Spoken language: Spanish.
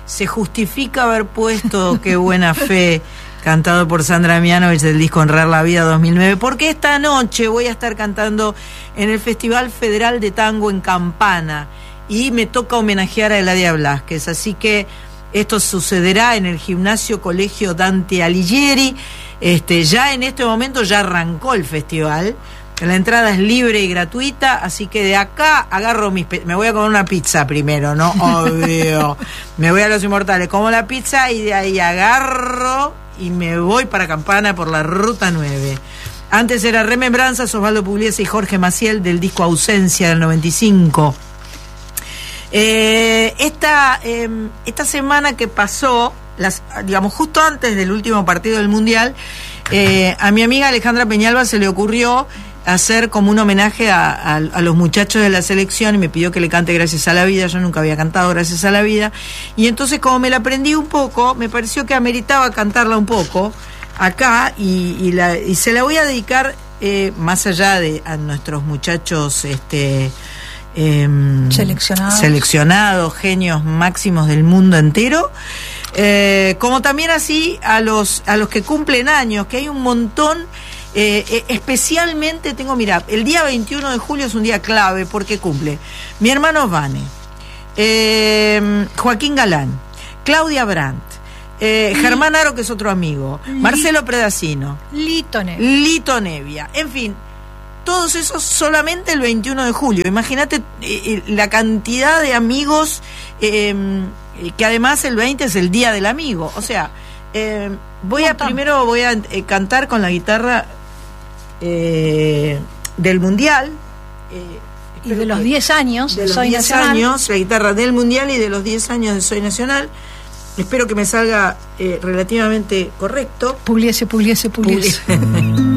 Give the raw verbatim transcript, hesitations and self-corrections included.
se justifica haber puesto Qué buena fe, cantado por Sandra Mianovich, del disco Honrar la Vida dos mil nueve, porque esta noche voy a estar cantando en el Festival Federal de Tango en Campana y me toca homenajear a Eladia Blasquez, así que esto sucederá en el Gimnasio Colegio Dante Alighieri. Este, ya en este momento ya arrancó el festival. La entrada es libre y gratuita, así que de acá agarro mis... Pe- me voy a comer una pizza primero, ¿no? Obvio. Me voy a Los Inmortales, como la pizza y de ahí agarro y me voy para Campana por la Ruta nueve. Antes era Remembranzas, Osvaldo Pugliese y Jorge Maciel, del disco Ausencia del noventa y cinco. Eh, esta, eh, esta semana que pasó, las, digamos, justo antes del último partido del Mundial, eh, a mi amiga Alejandra Peñalba se le ocurrió hacer como un homenaje a, a, a los muchachos de la selección y me pidió que le cante Gracias a la Vida. Yo nunca había cantado Gracias a la Vida, y entonces como me la aprendí un poco, me pareció que ameritaba cantarla un poco acá y, y, la, y se la voy a dedicar eh, más allá de a nuestros muchachos este eh, seleccionados. seleccionados, genios máximos del mundo entero, eh, como también así a los, a los que cumplen años, que hay un montón. Eh, eh, especialmente tengo, mira, el día veintiuno de julio es un día clave porque cumple mi hermano Vane, eh, Joaquín Galán, Claudia Brandt, eh, Germán Aro, que es otro amigo, Li- Marcelo Predacino, Lito Nevia. Lito Nevia, en fin, todos esos solamente el veintiuno de julio. Imagínate eh, la cantidad de amigos, eh, que además el veinte es el día del amigo, o sea, eh, voy a primero voy a eh, cantar con la guitarra Eh, del Mundial eh, y de los diez años de los Soy diez Nacional. años, la guitarra del Mundial y de los diez años de Soy Nacional. Espero que me salga eh, relativamente correcto. Pugliese, Pugliese, Pugliese.